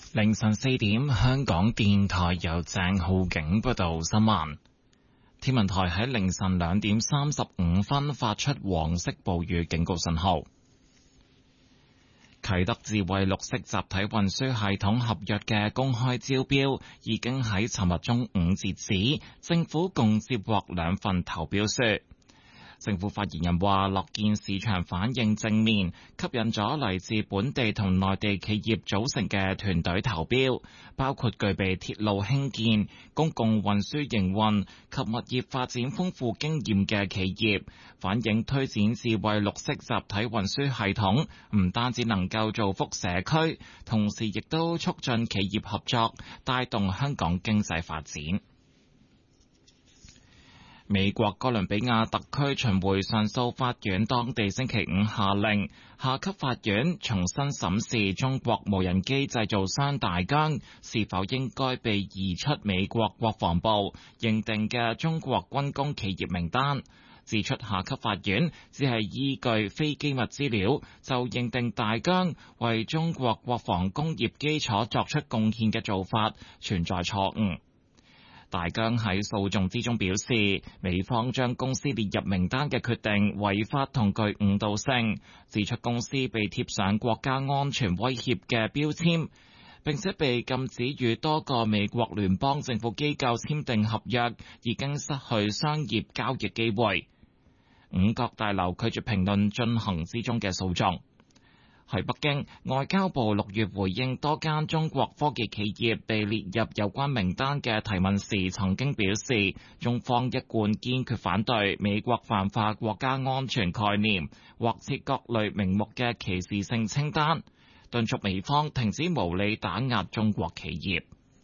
凌晨4點，香港電台由鄭浩景報道新聞。天文台喺凌晨2點35分發出黃色暴雨警告信號。啟德智慧綠色集體運輸系統合約嘅公開招標已經喺尋日中午截止，政府共接獲2份投標書。政府發言人話，樂見市場反應正面，吸引咗嚟自本地同內地企業組成嘅團隊投標，包括具備鐵路興建、公共運輸營運及物業發展豐富經驗嘅企業，反映推展智慧綠色集體運輸系統，唔單止能夠造福社區，同時亦都促進企業合作，帶動香港經濟發展。美國哥倫比亞特區巡迴上訴法院當地星期五下令，下級法院重新審視中國無人機製造商大疆是否應該被移出美國國防部認定嘅中國軍工企業名單，指出下級法院只係依據非機密資料就認定大疆為中國國防工業基礎作出貢獻嘅做法存在錯誤。大疆喺訴訟之中表示，美方將公司列入名單嘅決定違法同具誤導性，指出公司被貼上國家安全威脅嘅標籤，並且被禁止與多個美國聯邦政府機構簽訂合約，已經失去商業交易機會。五角大樓拒絕評論進行之中嘅訴訟。喺北京，外交部6月回應多間中國科技企業被列入有關名單嘅提問時，曾經表示，中方一貫堅決反對美國泛化國家安全概念，或設各類名目嘅歧視性清單，敦促美方停止無理打壓中國企業。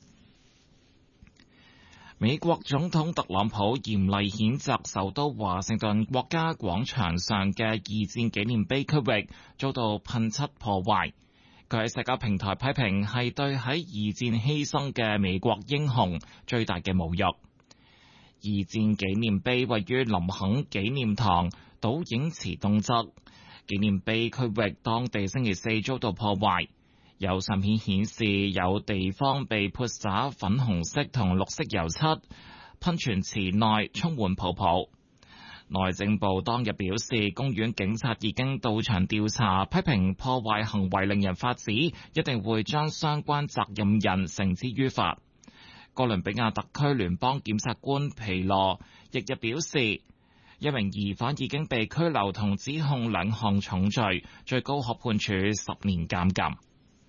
美國總統特朗普嚴厲譴責首都華盛頓國家廣場上嘅二戰紀念碑區域遭到噴漆破壞。佢喺社交平台批評係對喺二戰犧牲嘅美國英雄最大嘅侮辱。二戰紀念碑位於林肯紀念堂倒影池東側，紀念碑區域當地星期四遭到破壞。有相片顯示有地方被潑灑粉紅色同綠色油漆，噴泉池內充滿泡泡。內政部當日表示，公園警察已經到場調查，批評破壞行為令人髮指，一定會將相關責任人繩之於法。哥倫比亞特區聯邦檢察官皮羅翌日表示，一名疑犯已經被拘留同指控2項重罪，最高可判處10年監禁。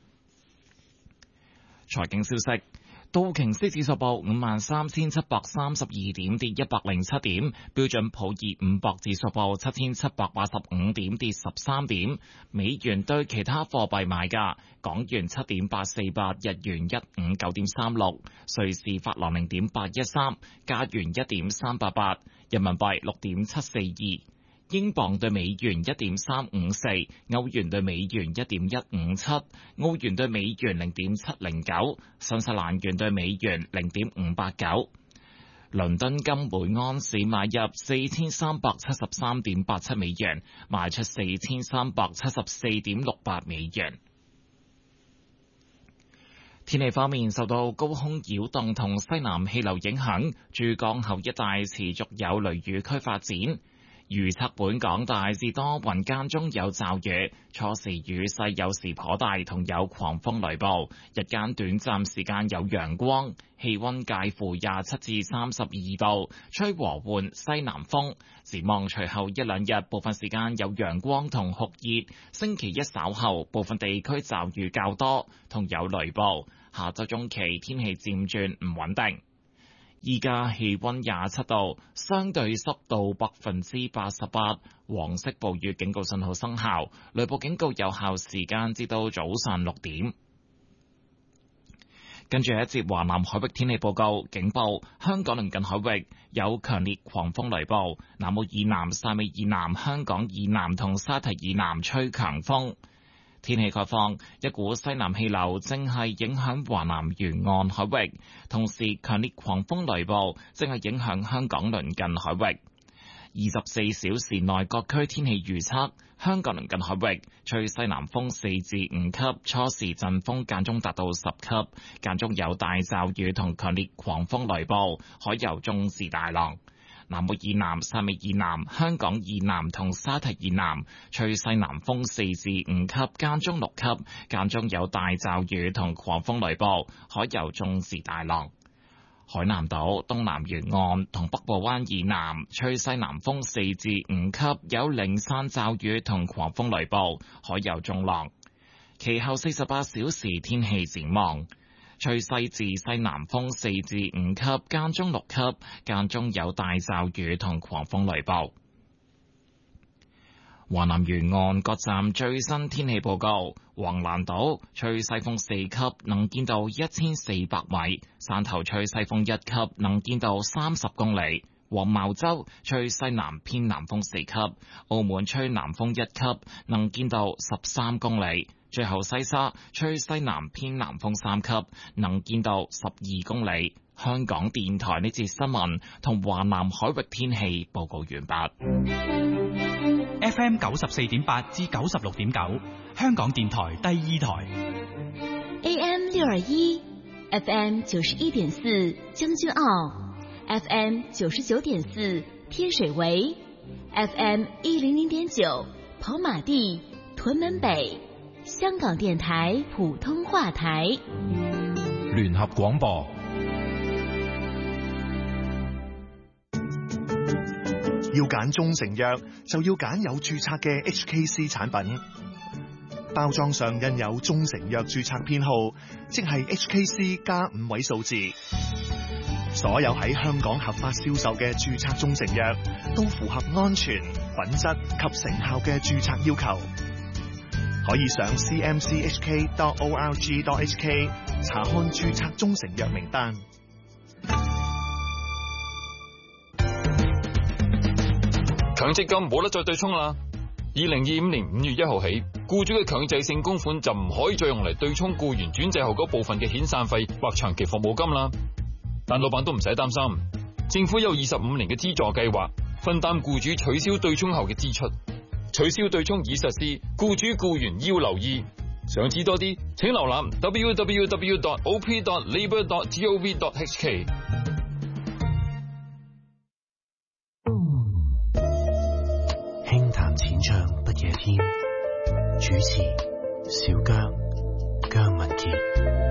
財經消息，道瓊斯指數報53,732點，跌107點；標準普爾500指數報7,785點，跌13點。美元對其他貨幣買價：港元7.848，日元159.36，瑞士法郎0.813，加元1.388，人民幣6.742。英鎊對美元1.354，歐元對美元1.157，澳元對美元0.709，新西蘭元對美元0.589。倫敦金每盎司買入4373.87美元，賣出4374.68美元。天氣方面，受到高空擾動同西南氣流影響，珠江口一帶持續有雷雨區發展。預測本港大致多雲，間中有驟雨，初時雨勢有時頗大，同有狂風雷暴。日間短暫時間有陽光，氣溫介乎27至32度，吹和緩西南風。展望隨後1-2日，部分時間有陽光同酷熱。星期一稍後，部分地區驟雨較多，同有雷暴。下周中期天氣漸轉唔穩定。依家氣溫27度，相對濕度88%，黃色暴雨警告信號生效，雷暴警告有效時間至到早上6點。跟住一節華南海域天氣報告，警報：香港鄰近海域有強烈狂風雷暴，南澳以南、汕尾以南、香港以南同沙堤以南吹強風。天氣概況，一股西南氣流正係影響華南沿岸海域，同時強烈狂風雷暴正係影響香港鄰近海域。 24小時內各區天氣預測：香港鄰近海域吹西南風4至5級，初時陣風間中達到10級，間中有大驟雨同強烈狂風雷暴，海有中至大浪。南澳以南、汕尾以南、香港以南同沙堤以南吹西南風4至5級，間中6級，間中有大驟雨同狂風雷暴，海有中至大浪。海南島東南沿岸同北部灣以南吹西南風4至5級，有零散驟雨同狂風雷暴，海有中浪。其後48小時天氣展望：吹西至西南風4至5級，間中6級，間中有大驟雨同狂風雷暴。華南沿岸各站最新天氣報告：橫瀾島吹西風4級，能見度1400米；汕頭吹西風1級，能見度30公里；黃茅洲吹西南偏南風4級；澳門吹南風1級，能見度13公里；最後西沙吹西南偏南風3級，能見度12公里。香港電台呢節新聞同華南海域天氣報告完畢。 FM 94.8至96.9，香港電台第二台。 AM 621 FM 91.4將軍澳 FM 99.4天水圍 FM 100.9跑馬地屯門北，香港電台普通話台。 聯合廣播。 要揀中成藥，就要揀有註冊嘅 HKC 產品。包裝上印有中成藥註冊編號，即係 HKC 加5位數字。所有喺香港合法銷售嘅註冊中成藥，都符合安全、品質及成效嘅註冊要求。可以上 cmchk.org.hk 查看註冊中成藥名單。 強積金冇得再對沖啦！2025年5月1號起，僱主嘅強制性供款就唔可以再用嚟對沖僱員轉制後嗰部分嘅遣散費或長期服務金啦。但老闆都唔使擔心，政府有25年嘅資助計劃，分擔僱主取消對沖後嘅支出。取消對沖已實施，僱主僱員要留意。想知多啲，請瀏覽 www.op.labor.gov.hk。